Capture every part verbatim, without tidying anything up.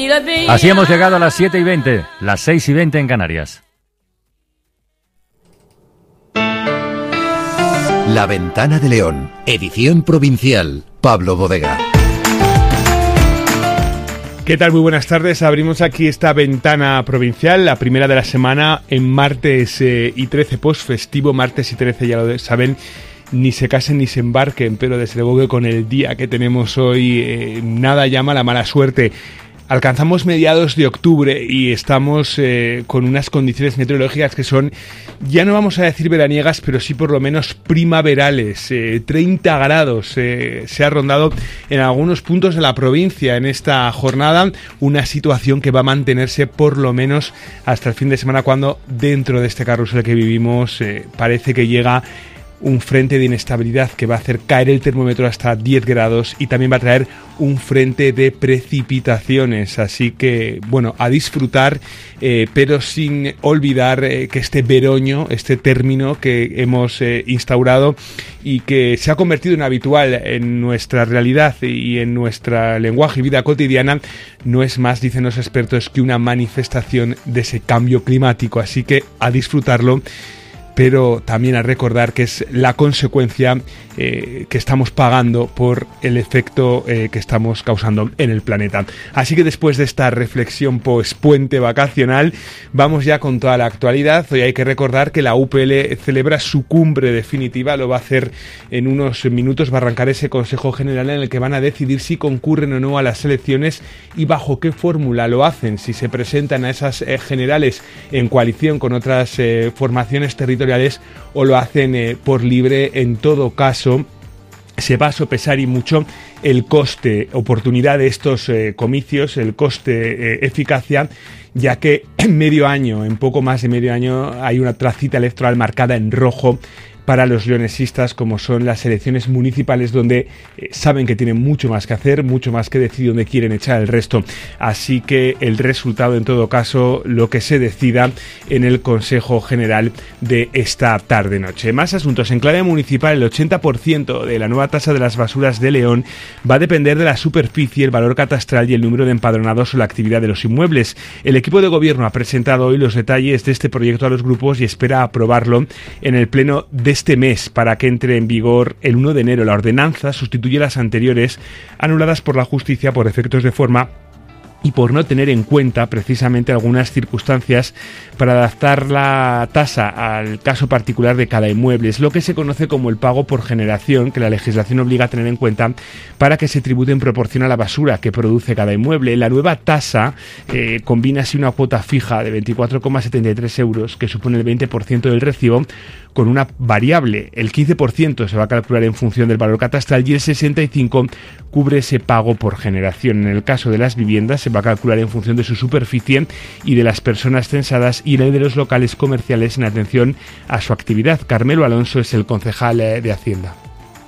Así hemos llegado a las siete y veinte, las seis y veinte en Canarias. La Ventana de León, edición provincial, Pablo Bodega. ¿Qué tal? Muy buenas tardes. Abrimos aquí esta ventana provincial, la primera de la semana, en martes eh, y trece, post-festivo, martes y trece, ya lo saben, ni se casen ni se embarquen, pero desde luego que con el día que tenemos hoy, eh, nada llama la mala suerte. Alcanzamos mediados de octubre y estamos eh, con unas condiciones meteorológicas que son, ya no vamos a decir veraniegas, pero sí por lo menos primaverales. Eh, treinta grados eh, se ha rondado en algunos puntos de la provincia en esta jornada, una situación que va a mantenerse por lo menos hasta el fin de semana, cuando dentro de este carrusel que vivimos eh, parece que llega un frente de inestabilidad que va a hacer caer el termómetro hasta diez grados y también va a traer un frente de precipitaciones. Así que, bueno, a disfrutar, eh, pero sin olvidar eh, que este veroño, este término que hemos eh, instaurado y que se ha convertido en habitual en nuestra realidad y en nuestra lenguaje y vida cotidiana, no es más, dicen los expertos, que una manifestación de ese cambio climático. Así que a disfrutarlo, pero también a recordar que es la consecuencia eh, que estamos pagando por el efecto eh, que estamos causando en el planeta. Así que después de esta reflexión post-puente vacacional, vamos ya con toda la actualidad. Hoy hay que recordar que la U P L celebra su cumbre definitiva, lo va a hacer en unos minutos, va a arrancar ese Consejo General en el que van a decidir si concurren o no a las elecciones y bajo qué fórmula lo hacen, si se presentan a esas eh, generales en coalición con otras eh, formaciones territoriales o lo hacen eh, por libre. En todo caso, se va a sopesar y mucho el coste oportunidad de estos eh, comicios, el coste eh, eficacia, ya que en medio año, en poco más de medio año, hay una tracita electoral marcada en rojo para los leonesistas, como son las elecciones municipales, donde eh, saben que tienen mucho más que hacer, mucho más que decidir dónde quieren echar el resto. Así que el resultado, en todo caso, lo que se decida en el Consejo General de esta tarde-noche. Más asuntos. En clave municipal, el ochenta por ciento de la nueva tasa de las basuras de León va a depender de la superficie, el valor catastral y el número de empadronados o la actividad de los inmuebles. El equipo de gobierno ha presentado hoy los detalles de este proyecto a los grupos y espera aprobarlo en el pleno de este mes para que entre en vigor el uno de enero. La ordenanza sustituye las anteriores, anuladas por la justicia por efectos de forma y por no tener en cuenta precisamente algunas circunstancias para adaptar la tasa al caso particular de cada inmueble. Es lo que se conoce como el pago por generación, que la legislación obliga a tener en cuenta para que se tribute en proporción a la basura que produce cada inmueble. La nueva tasa eh, combina así una cuota fija de veinticuatro coma setenta y tres euros, que supone el veinte por ciento del recibo, con una variable. El quince por ciento se va a calcular en función del valor catastral y el sesenta y cinco por ciento cubre ese pago por generación. En el caso de las viviendas se va a calcular en función de su superficie y de las personas censadas, y el de los locales comerciales en atención a su actividad. Carmelo Alonso es el concejal de Hacienda.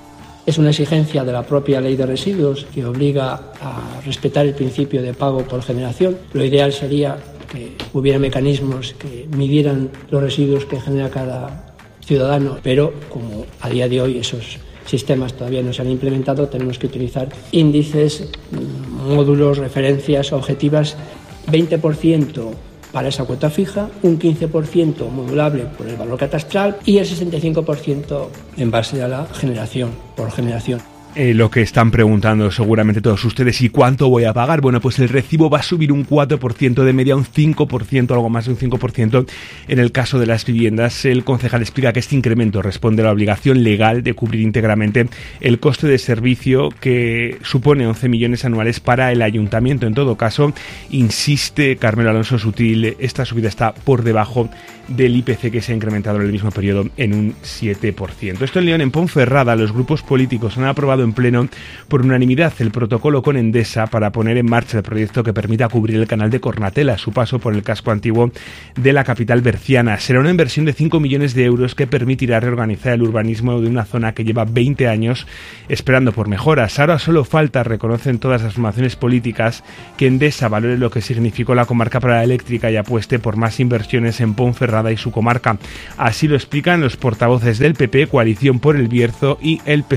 Es una exigencia de la propia ley de residuos que obliga a respetar el principio de pago por generación. Lo ideal sería que hubiera mecanismos que midieran los residuos que genera cada ciudadano, pero como a día de hoy esos sistemas todavía no se han implementado, tenemos que utilizar índices, módulos, referencias objetivas, veinte por ciento para esa cuota fija, un quince por ciento modulable por el valor catastral y el sesenta y cinco por ciento en base a la generación, por generación. Eh, lo que están preguntando seguramente todos ustedes, ¿y cuánto voy a pagar? Bueno, pues el recibo va a subir un cuatro por ciento, de media un cinco por ciento, algo más de un cinco por ciento en el caso de las viviendas. El concejal explica que este incremento responde a la obligación legal de cubrir íntegramente el coste de servicio, que supone once millones anuales para el ayuntamiento. En todo caso, insiste Carmelo Alonso Sutil, esta subida está por debajo del I P C, que se ha incrementado en el mismo periodo en un siete por ciento. Esto en León. En Ponferrada, los grupos políticos han aprobado en pleno por unanimidad el protocolo con Endesa para poner en marcha el proyecto que permita cubrir el canal de Cornatel a su paso por el casco antiguo de la capital berciana. Será una inversión de cinco millones de euros que permitirá reorganizar el urbanismo de una zona que lleva veinte años esperando por mejoras. Ahora solo falta, reconocen todas las formaciones políticas, que Endesa valore lo que significó la comarca para la eléctrica y apueste por más inversiones en Ponferrada y su comarca. Así lo explican los portavoces del P P, Coalición por el Bierzo y el P S O E.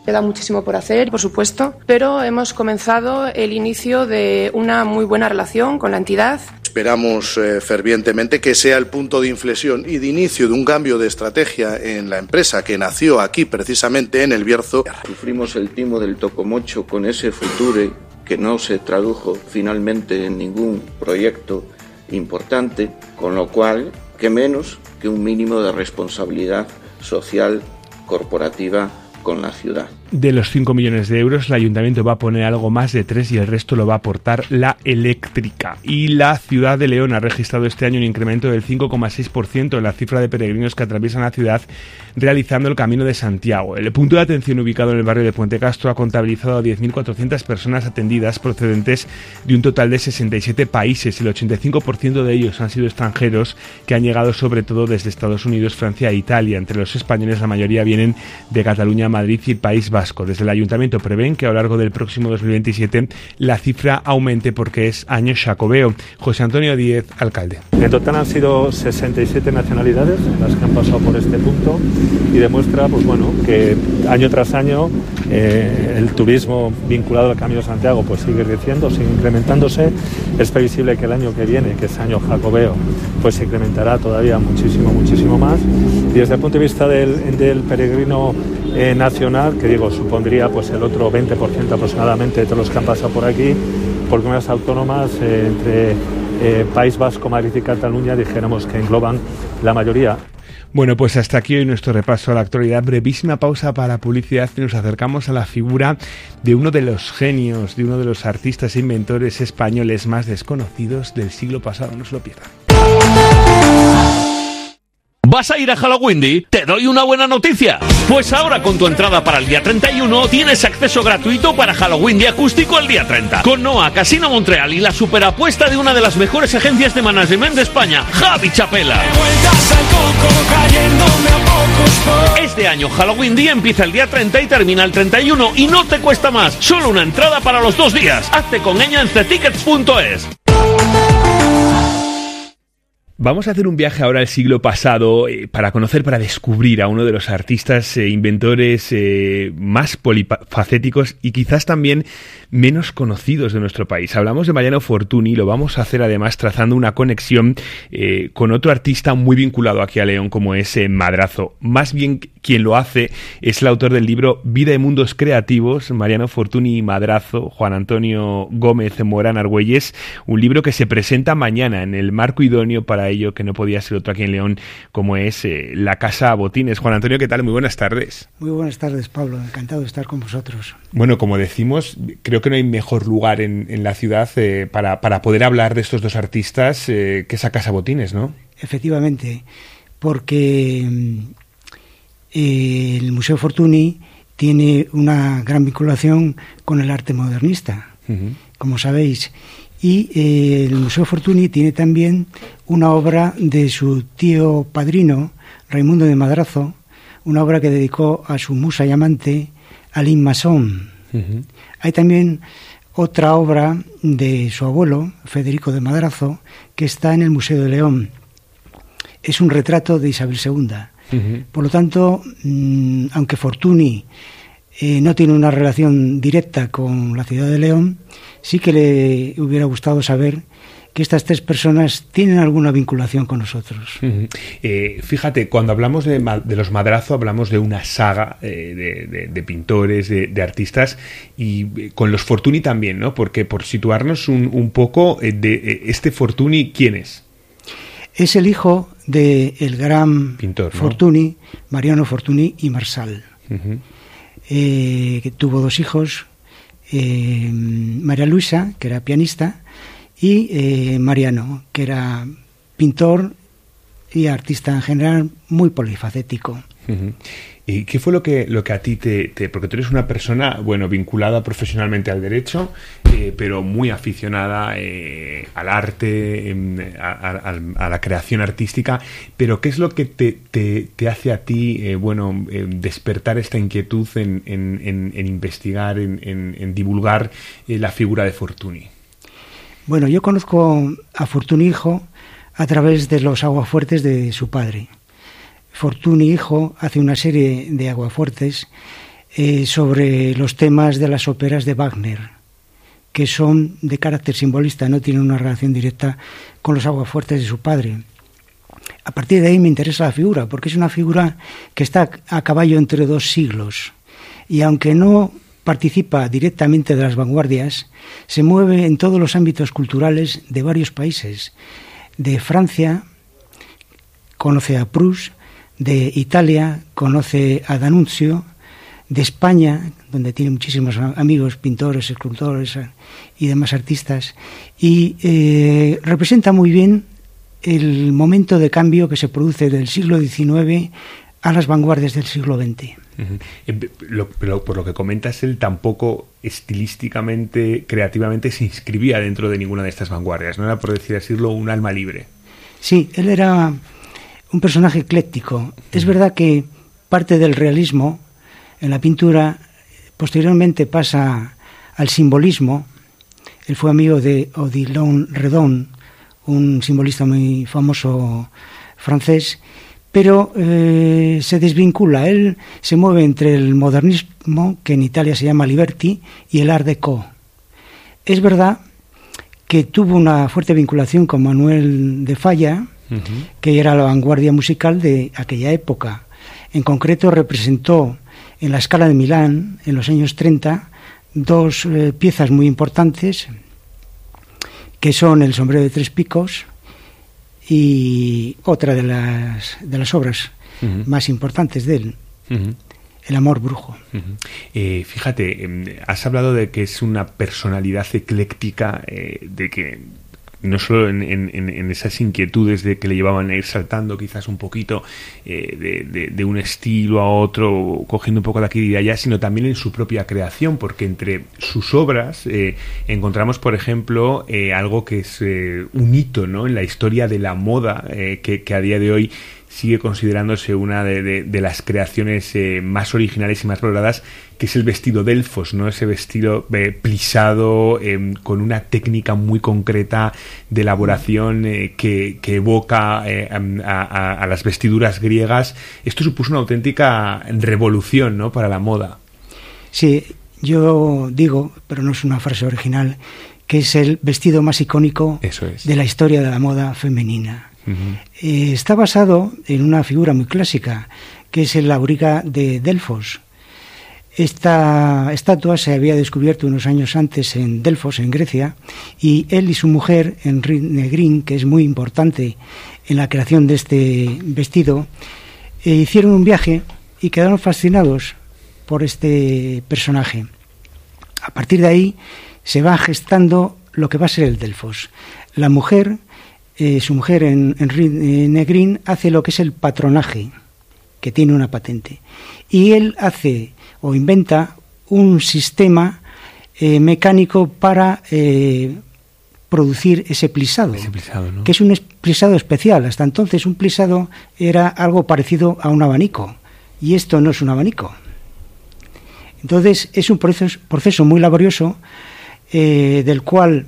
Queda muchísimo por hacer, por supuesto, pero hemos comenzado el inicio de una muy buena relación con la entidad. Esperamos eh, fervientemente que sea el punto de inflexión y de inicio de un cambio de estrategia en la empresa que nació aquí precisamente en El Bierzo. Sufrimos el timo del tocomocho con ese Future que no se tradujo finalmente en ningún proyecto importante, con lo cual, qué menos que un mínimo de responsabilidad social corporativa con la ciudad. De los cinco millones de euros, el ayuntamiento va a poner algo más de tres y el resto lo va a aportar la eléctrica. Y la ciudad de León ha registrado este año un incremento del cinco coma seis por ciento en la cifra de peregrinos que atraviesan la ciudad realizando el Camino de Santiago. El punto de atención ubicado en el barrio de Puente Castro ha contabilizado a diez mil cuatrocientas personas atendidas procedentes de un total de sesenta y siete países. El ochenta y cinco por ciento de ellos han sido extranjeros que han llegado sobre todo desde Estados Unidos, Francia e Italia. Entre los españoles la mayoría vienen de Cataluña, Madrid y País Vasco. Desde el ayuntamiento prevén que a lo largo del próximo dos mil veintisiete la cifra aumente porque es año Xacobeo. José Antonio Díez, alcalde. En total han sido sesenta y siete nacionalidades las que han pasado por este punto y demuestra pues bueno, que año tras año eh, el turismo vinculado al Camino de Santiago pues sigue creciendo, sigue incrementándose. Es previsible que el año que viene, que es año Jacobeo, pues se incrementará todavía muchísimo, muchísimo más. Y desde el punto de vista del, del peregrino eh, nacional, que digo, supondría pues el otro veinte por ciento aproximadamente de todos los que han pasado por aquí, por comunidades autónomas eh, entre eh, País Vasco, Madrid y Cataluña, dijéramos que engloban la mayoría. Bueno, pues hasta aquí hoy nuestro repaso a la actualidad. Brevísima pausa para publicidad y nos acercamos a la figura de uno de los genios, de uno de los artistas e inventores españoles más desconocidos del siglo pasado. No se lo pierdan. ¿Vas a ir a Halloween? Te doy una buena noticia. Pues ahora con tu entrada para el día treinta y uno tienes acceso gratuito para Halloween acústico el día treinta. Con Noa, Casino Montreal y la superapuesta de una de las mejores agencias de management de España, Javi Chapela. Este año Halloween empieza el día treinta y termina el treinta y uno y no te cuesta más. Solo una entrada para los dos días. Hazte con ella en cetickets punto es. Vamos a hacer un viaje ahora al siglo pasado eh, para conocer, para descubrir a uno de los artistas e eh, inventores eh, más polifacéticos y quizás también menos conocidos de nuestro país. Hablamos de Mariano Fortuny y lo vamos a hacer además trazando una conexión eh, con otro artista muy vinculado aquí a León como es eh, Madrazo. Más bien quien lo hace es el autor del libro Vida y Mundos Creativos, Mariano Fortuny y Madrazo, Juan Antonio Gómez Morán Argüelles, un libro que se presenta mañana en el marco idóneo para ello, que no podía ser otro aquí en León, como es eh, la Casa Botines. Juan Antonio, ¿qué tal? Muy buenas tardes. Muy buenas tardes, Pablo. Encantado de estar con vosotros. Bueno, como decimos, creo que no hay mejor lugar en, en la ciudad eh, para, para poder hablar de estos dos artistas eh, que esa Casa Botines, ¿no? Efectivamente, porque eh, el Museo Fortuny tiene una gran vinculación con el arte modernista, uh-huh. como sabéis. Y eh, el Museo Fortuny tiene también una obra de su tío padrino, Raimundo de Madrazo, una obra que dedicó a su musa y amante, Aline Masson. Uh-huh. Hay también otra obra de su abuelo, Federico de Madrazo, que está en el Museo de León. Es un retrato de Isabel segunda. Uh-huh. Por lo tanto, mmm, aunque Fortuny eh, no tiene una relación directa con la ciudad de León, sí que le hubiera gustado saber que estas tres personas tienen alguna vinculación con nosotros. Uh-huh. Eh, fíjate, cuando hablamos de, de los Madrazo, hablamos de una saga eh, de, de, de pintores, de, de artistas, y eh, con los Fortuny también, ¿no? Porque por situarnos un, un poco, eh, de eh, este Fortuny, ¿quién es? Es el hijo del gran pintor, ¿no? Fortuny, Mariano Fortuny y Marsal, uh-huh. eh, que tuvo dos hijos, eh, María Luisa, que era pianista, y eh, Mariano, que era pintor y artista en general muy polifacético. Uh-huh. ¿Y qué fue lo que lo que a ti te, te... Porque tú eres una persona, bueno, vinculada profesionalmente al derecho, eh, pero muy aficionada eh, al arte, eh, a, a, a la creación artística. Pero ¿qué es lo que te, te, te hace a ti, eh, bueno, eh, despertar esta inquietud en, en, en, en investigar, en, en, en divulgar eh, la figura de Fortuny? Bueno, yo conozco a Fortuny hijo a través de los aguafuertes de su padre. Fortuny hijo hace una serie de aguafuertes eh, sobre los temas de las óperas de Wagner, que son de carácter simbolista, no tienen una relación directa con los aguafuertes de su padre. A partir de ahí me interesa la figura, porque es una figura que está a caballo entre dos siglos, y aunque no participa directamente de las vanguardias, se mueve en todos los ámbitos culturales de varios países. De Francia conoce a Proust, de Italia conoce a D'Annunzio, de España, donde tiene muchísimos amigos, pintores, escultores y demás artistas, y eh, representa muy bien el momento de cambio que se produce del siglo diecinueve a las vanguardias del siglo veinte. Uh-huh. Eh, lo, pero por lo que comentas, él tampoco estilísticamente, creativamente se inscribía dentro de ninguna de estas vanguardias, no era, por decir decirlo, un alma libre. Sí, él era un personaje ecléctico. Uh-huh. Es verdad que parte del realismo en la pintura posteriormente pasa al simbolismo. Él fue amigo de Odilon Redon, un simbolista muy famoso francés, pero eh, se desvincula. Él se mueve entre el modernismo, que en Italia se llama Liberty, y el Art Deco. Es verdad que tuvo una fuerte vinculación con Manuel de Falla, uh-huh. que era la vanguardia musical de aquella época. En concreto representó en la Scala de Milán, en los años treinta, dos eh, piezas muy importantes, que son el sombrero de tres picos y otra de las de las obras uh-huh. más importantes de él, uh-huh. El amor brujo. Uh-huh. Eh, fíjate, eh, has hablado de que es una personalidad ecléctica, eh, de que no solo en, en, en esas inquietudes de que le llevaban a ir saltando quizás un poquito eh, de, de, de un estilo a otro, cogiendo un poco de aquí y de allá, sino también en su propia creación, porque entre sus obras eh, encontramos, por ejemplo, eh, algo que es eh, un hito, ¿no?, en la historia de la moda, eh, que, que a día de hoy sigue considerándose una de, de, de las creaciones eh, más originales y más valoradas, que es el vestido Delfos, ¿no? Ese vestido eh, plisado, eh, con una técnica muy concreta de elaboración eh, que, que evoca eh, a, a, a las vestiduras griegas. Esto supuso una auténtica revolución, ¿no?, para la moda. Sí, yo digo, pero no es una frase original, que es el vestido más icónico Eso es. de la historia de la moda femenina. Uh-huh. Eh, está basado en una figura muy clásica, que es el auriga de Delfos. Esta estatua se había descubierto unos años antes en Delfos, en Grecia, y él y su mujer, Henri Negrin, que es muy importante en la creación de este vestido, eh, hicieron un viaje y quedaron fascinados por este personaje. A partir de ahí se va gestando lo que va a ser el Delfos. La mujer... Eh, su mujer, en, en Negrin, hace lo que es el patronaje, que tiene una patente. Y él hace o inventa un sistema eh, mecánico para eh, producir ese plisado, ese plisado, ¿no?, que es un plisado especial. Hasta entonces un plisado era algo parecido a un abanico, y esto no es un abanico. Entonces es un proceso, proceso muy laborioso, eh, del cual...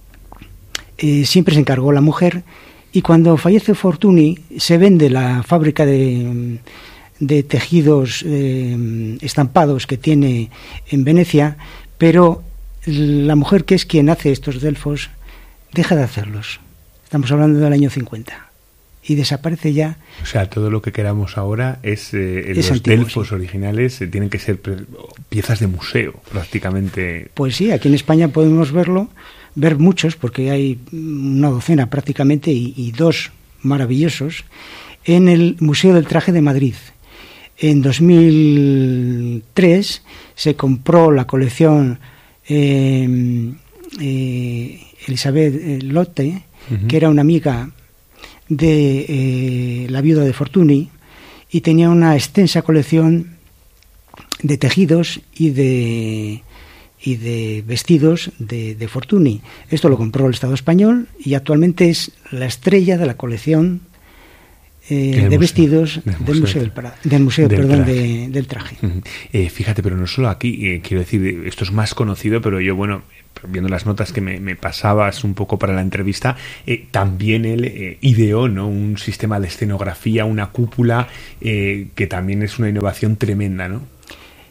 Eh, siempre se encargó la mujer, y cuando fallece Fortuny se vende la fábrica de, de tejidos eh, estampados que tiene en Venecia, pero la mujer, que es quien hace estos Delfos, deja de hacerlos. Estamos hablando del año cincuenta. Y desaparece ya. O sea, todo lo que queramos ahora es, eh, es los antiguo, Delfos sí. originales eh, tienen que ser pre- piezas de museo, prácticamente. Pues sí, aquí en España podemos verlo, ver muchos, porque hay una docena prácticamente, y, y dos maravillosos, en el Museo del Traje de Madrid. En dos mil tres se compró la colección eh, eh, Elizabeth Lotte, uh-huh. que era una amiga de eh, la viuda de Fortuny, y tenía una extensa colección de tejidos y de y de vestidos de, de Fortuny. Esto lo compró el Estado español y actualmente es la estrella de la colección eh, de museo, vestidos del, del Museo del, para, del, museo, del perdón, traje. De, del traje. Uh-huh. Eh, fíjate, pero no solo aquí, eh, quiero decir, esto es más conocido, pero yo, bueno, viendo las notas que me, me pasabas un poco para la entrevista, eh, también él eh, ideó, ¿no?, un sistema de escenografía, una cúpula, eh, que también es una innovación tremenda, ¿no?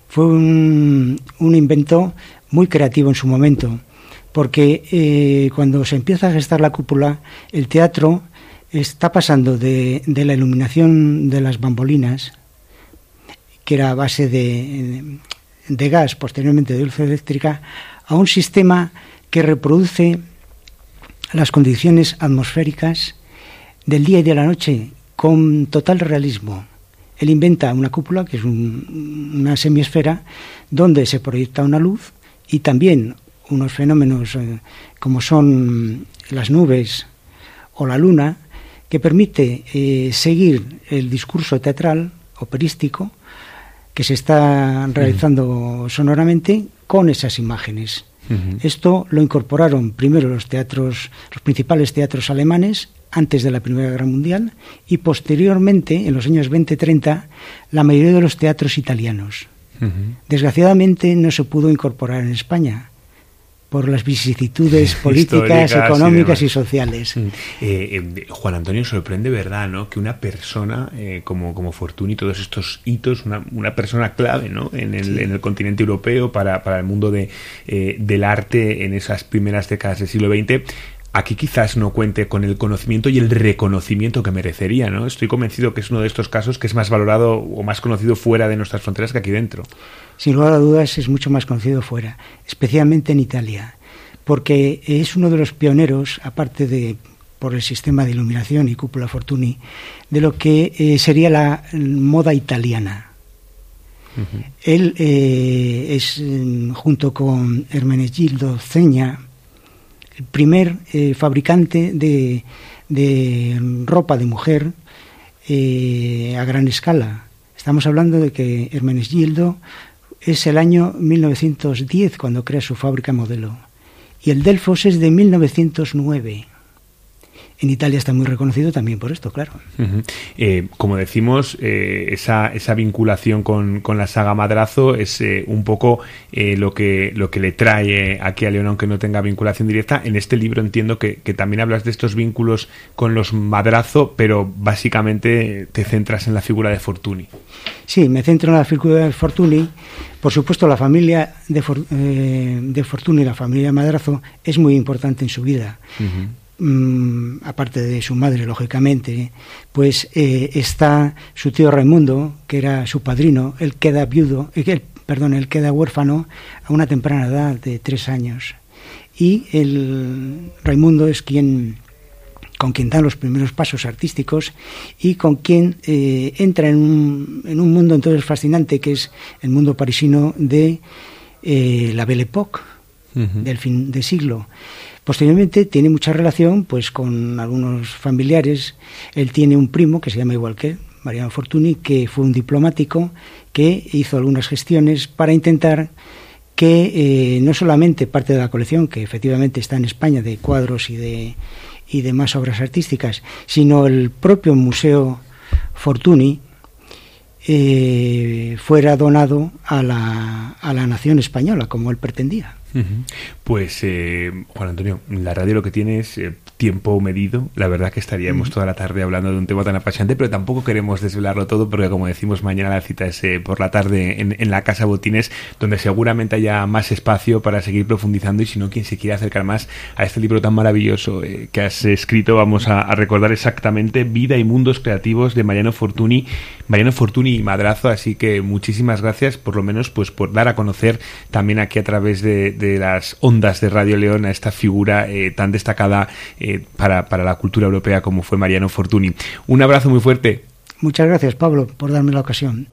fue un, un invento muy creativo en su momento, porque eh, cuando se empieza a gestar la cúpula, el teatro está pasando de, de la iluminación de las bambolinas, que era a base de, de gas, posteriormente de luz eléctrica, a un sistema que reproduce las condiciones atmosféricas del día y de la noche con total realismo. Él inventa una cúpula, que es un, una semiesfera, donde se proyecta una luz y también unos fenómenos eh, como son las nubes o la luna, que permite eh, seguir el discurso teatral, operístico, que se está realizando uh-huh. sonoramente con esas imágenes. Uh-huh. Esto lo incorporaron primero los teatros, los principales teatros alemanes, antes de la Primera Guerra Mundial, y posteriormente, en los años veinte treinta, la mayoría de los teatros italianos. Uh-huh. Desgraciadamente no se pudo incorporar en España por las vicisitudes políticas, económicas y, y sociales. Eh, eh, Juan Antonio, sorprende, ¿verdad?, ¿no?, que una persona eh, como, como Fortuny, todos estos hitos, una, una persona clave, ¿no?, en el, sí. en el continente europeo para, para el mundo de, eh, del arte en esas primeras décadas del siglo veinte, aquí quizás no cuente con el conocimiento y el reconocimiento que merecería, ¿no? Estoy convencido que es uno de estos casos que es más valorado o más conocido fuera de nuestras fronteras que aquí dentro. Sin lugar a dudas es mucho más conocido fuera, especialmente en Italia, porque es uno de los pioneros, aparte de por el sistema de iluminación y cúpula Fortuny, de lo que eh, sería la moda italiana. Uh-huh. Él eh, es, junto con Ermenegildo Zegna, el primer eh, fabricante de, de ropa de mujer eh, a gran escala. Estamos hablando de que Ermenegildo es el año mil novecientos diez cuando crea su fábrica modelo, y el Delfos es de mil novecientos nueve. En Italia está muy reconocido también por esto, claro. Uh-huh. Eh, como decimos, eh, esa, esa vinculación con, con la saga Madrazo es eh, un poco eh, lo que lo que le trae aquí a León, aunque no tenga vinculación directa. En este libro entiendo que, que también hablas de estos vínculos con los Madrazo, pero básicamente te centras en la figura de Fortuny. Sí, me centro en la figura de Fortuny. Por supuesto, la familia de, For, eh, de Fortuny, la familia Madrazo, es muy importante en su vida. Uh-huh. Mm, aparte de su madre, lógicamente, pues eh, está su tío Raimundo, que era su padrino. Él queda viudo, eh, perdón, él queda huérfano a una temprana edad de tres años. Y el Raimundo es quien, con quien dan los primeros pasos artísticos y con quien eh, entra en un, en un mundo entonces fascinante, que es el mundo parisino de eh, la Belle Époque, uh-huh. del fin de siglo. Posteriormente tiene mucha relación pues con algunos familiares. Él tiene un primo que se llama igual que él, Mariano Fortuny, que fue un diplomático que hizo algunas gestiones para intentar que eh, no solamente parte de la colección, que efectivamente está en España, de cuadros y de, y demás obras artísticas, sino el propio Museo Fortuny eh, fuera donado a la, a la nación española, como él pretendía. Pues eh, Juan Antonio, la radio lo que tiene es eh, tiempo medido. La verdad que estaríamos uh-huh. toda la tarde hablando de un tema tan apasionante, pero tampoco queremos desvelarlo todo porque, como decimos, mañana la cita es eh, por la tarde en, en la Casa Botines, donde seguramente haya más espacio para seguir profundizando, y si no, quien se quiera acercar más a este libro tan maravilloso eh, que has escrito, vamos a, a recordar exactamente Vida y Mundos Creativos de Mariano Fortuny, Mariano Fortuny y Madrazo. Así que muchísimas gracias, por lo menos pues por dar a conocer también aquí a través de, de las ondas de Radio León a esta figura eh, tan destacada eh, para, para la cultura europea como fue Mariano Fortuny. Un abrazo muy fuerte. Muchas gracias, Pablo, por darme la ocasión.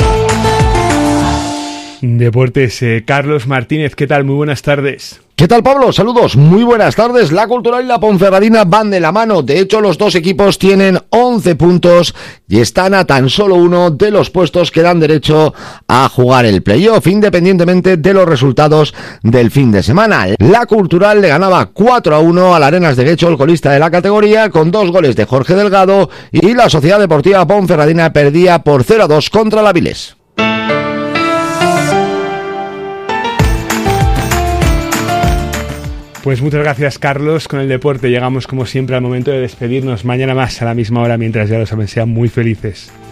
Deportes, eh, Carlos Martínez, ¿qué tal? Muy buenas tardes. ¿Qué tal, Pablo? Saludos, muy buenas tardes. La Cultural y la Ponferradina van de la mano. De hecho, los dos equipos tienen once puntos y están a tan solo uno de los puestos que dan derecho a jugar el playoff, independientemente de los resultados del fin de semana. La Cultural le ganaba cuatro a uno al Arenas de Guecho, el colista de la categoría, con dos goles de Jorge Delgado, y la Sociedad Deportiva Ponferradina perdía por cero a dos contra la Avilés. Pues muchas gracias, Carlos. Con el deporte llegamos como siempre al momento de despedirnos. Mañana más a la misma hora, mientras ya lo saben, sean muy felices.